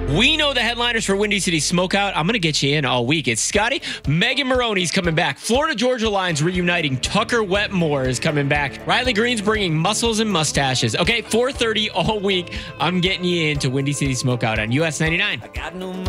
We know the headliners for Windy City Smokeout. I'm going to get you in all week. It's Scotty. Megan Maroney's coming back. Florida Georgia Line's reuniting. Tucker Wetmore is coming back. Riley Green's bringing muscles and mustaches. Okay, 4:30 all week. I'm getting you into Windy City Smokeout on US 99.